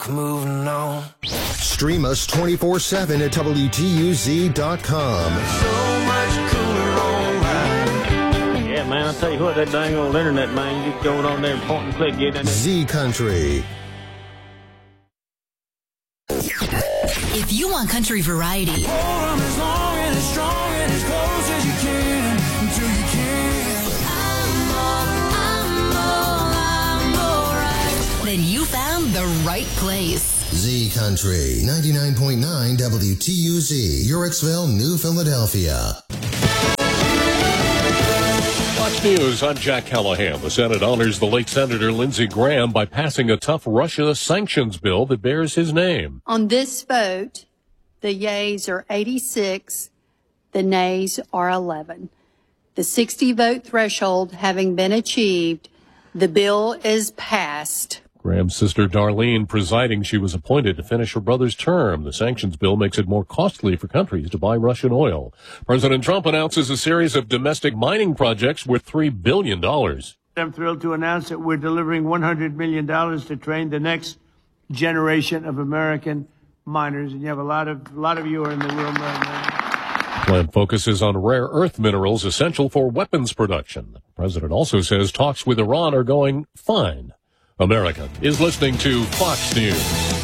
Moving on. Stream us 24/7 at WTUZ.com. So much cooler online. Yeah, man, I'll tell you what, that dang old internet, man, you just go on there and point and click, get in there. Z Country. If you want country variety, Hold 'em as long and as strong and as close as you can until you can't. I'm all right. Then you found the right place. Z Country 99.9 WTUZ, Uricksville, New Philadelphia. Fox News, I'm Jack Callahan. The Senate honors the late Senator Lindsey Graham by passing a tough Russia sanctions bill that bears his name. On this vote, the yeas are 86, the nays are 11. The 60-vote threshold having been achieved, the bill is passed. Graham's sister Darlene presiding. She was appointed to finish her brother's term. The sanctions bill makes it more costly for countries to buy Russian oil. President Trump announces a series of domestic mining projects worth $3 billion. I'm thrilled to announce that we're delivering $100 million to train the next generation of American miners. And you have a lot of you are in the room right now. The plan focuses on rare earth minerals essential for weapons production. The president also says talks with Iran are going fine. America is listening to Fox News.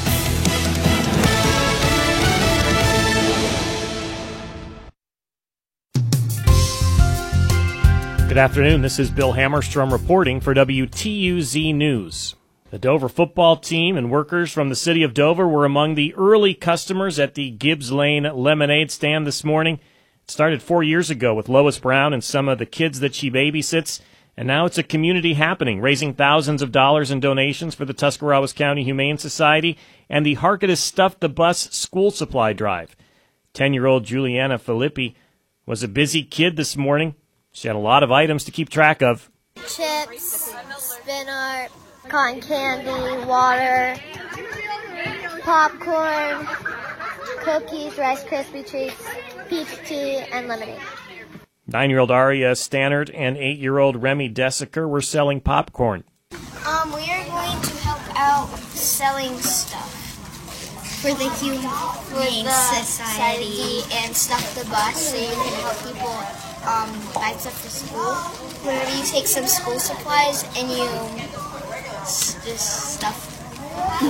Good afternoon. This is Bill Hammerstrom reporting for WTUZ News. The Dover football team and workers from the city of Dover were among the early customers at the Gibbs Lane lemonade stand this morning. It started 4 years ago with Lois Brown and some of the kids that she babysits. And now it's a community happening, raising thousands of dollars in donations for the Tuscarawas County Humane Society and the Harketta Stuff the Bus school supply drive. 10-year-old Juliana Filippi was a busy kid this morning. She had a lot of items to keep track of. Chips, spin art, cotton candy, water, popcorn, cookies, Rice Krispie treats, peach tea, and lemonade. 9-year-old Aria Stannard and 8-year-old Remy Desiker were selling popcorn. We are going to help out selling stuff for the Humane Society and Stuff the Bus, so you can help people buy stuff for school. Whenever you take some school supplies and you just stuff bin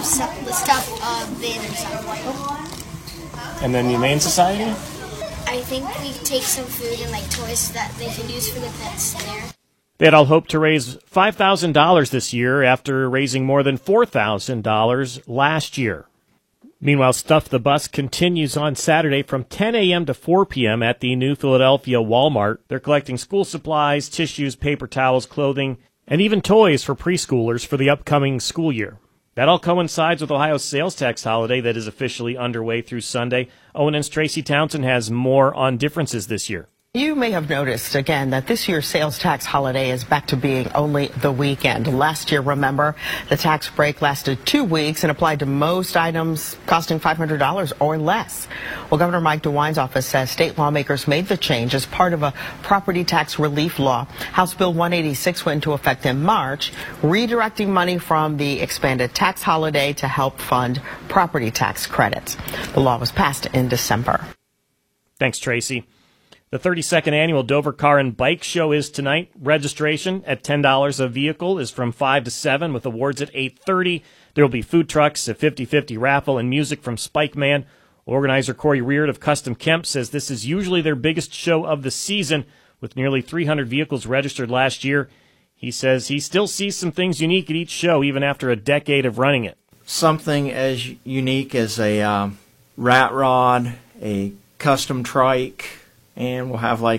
or something. And then Humane Society? I think we take some food and toys that they can use for the pets there. They had all hoped to raise $5,000 this year after raising more than $4,000 last year. Meanwhile, Stuff the Bus continues on Saturday from 10 a.m. to 4 p.m. at the New Philadelphia Walmart. They're collecting school supplies, tissues, paper towels, clothing, and even toys for preschoolers for the upcoming school year. That all coincides with Ohio's sales tax holiday that is officially underway through Sunday. ONN's Tracy Townsend has more on differences this year. You may have noticed, again, that this year's sales tax holiday is back to being only the weekend. Last year, remember, the tax break lasted 2 weeks and applied to most items costing $500 or less. Well, Governor Mike DeWine's office says state lawmakers made the change as part of a property tax relief law. House Bill 186 went into effect in March, redirecting money from the expanded tax holiday to help fund property tax credits. The law was passed in December. Thanks, Tracy. The 32nd annual Dover Car and Bike Show is tonight. Registration at $10 a vehicle is from 5 to 7 with awards at 8:30. There will be food trucks, a 50-50 raffle, and music from Spike Man. Organizer Corey Reard of Custom Kemp says this is usually their biggest show of the season with nearly 300 vehicles registered last year. He says he still sees some things unique at each show even after a decade of running it. Something as unique as a rat rod, a custom trike, and we'll have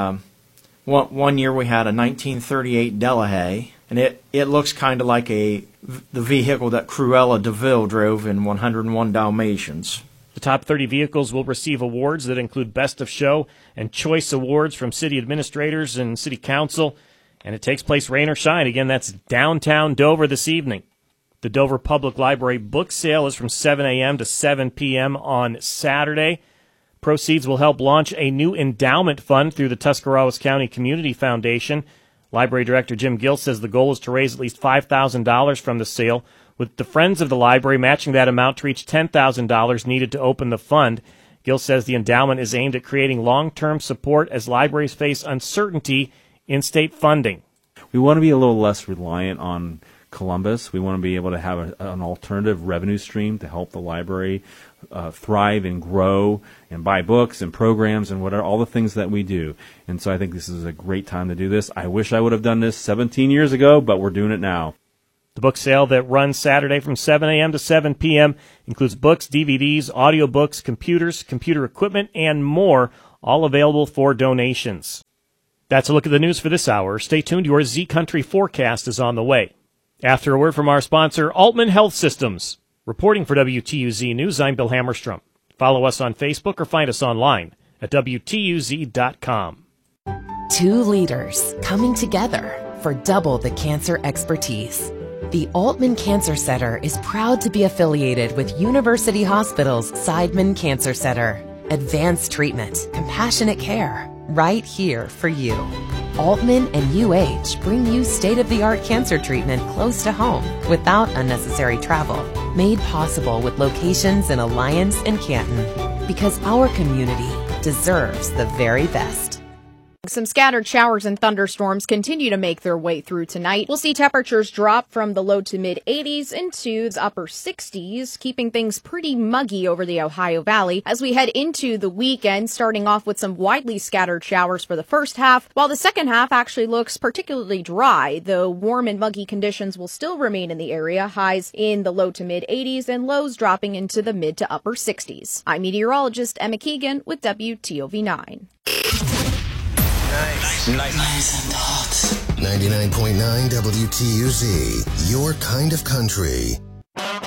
one year we had a 1938 Delahaye, and it looks kind of like the vehicle that Cruella de Vil drove in 101 Dalmatians. The top 30 vehicles will receive awards that include Best of Show and Choice Awards from city administrators and city council, and it takes place rain or shine. Again, that's downtown Dover this evening. The Dover Public Library book sale is from 7 a.m. to 7 p.m. on Saturday. Proceeds will help launch a new endowment fund through the Tuscarawas County Community Foundation. Library Director Jim Gill says the goal is to raise at least $5,000 from the sale, with the Friends of the Library matching that amount to reach $10,000 needed to open the fund. Gill says the endowment is aimed at creating long-term support as libraries face uncertainty in state funding. We want to be a little less reliant on Columbus. We want to be able to have an alternative revenue stream to help the library thrive and grow and buy books and programs and whatever, all the things that we do. And so I think this is a great time to do this. I wish I would have done this 17 years ago, but we're doing it now. The book sale that runs Saturday from 7 a.m. to 7 p.m. includes books, DVDs, audiobooks, computers, computer equipment, and more, all available for donations. That's a look at the news for this hour. Stay tuned. Your Z Country forecast is on the way. After a word from our sponsor, Altman Health Systems. Reporting for WTUZ News, I'm Bill Hammerstrom. Follow us on Facebook or find us online at WTUZ.com. Two leaders coming together for double the cancer expertise. The Altman Cancer Center is proud to be affiliated with University Hospital's Seidman Cancer Center. Advanced treatment, compassionate care, right here for you. Altman and UH bring you state-of-the-art cancer treatment close to home without unnecessary travel. Made possible with locations in Alliance and Canton. Because our community deserves the very best. Some scattered showers and thunderstorms continue to make their way through tonight. We'll see temperatures drop from the low to mid 80s into the upper 60s, keeping things pretty muggy over the Ohio Valley as we head into the weekend, starting off with some widely scattered showers for the first half, while the second half actually looks particularly dry, though warm and muggy conditions will still remain in the area, highs in the low to mid 80s and lows dropping into the mid to upper 60s. I'm meteorologist Emma Keegan with WTOV9. Nice and hot. 99.9 WTUZ, your kind of country.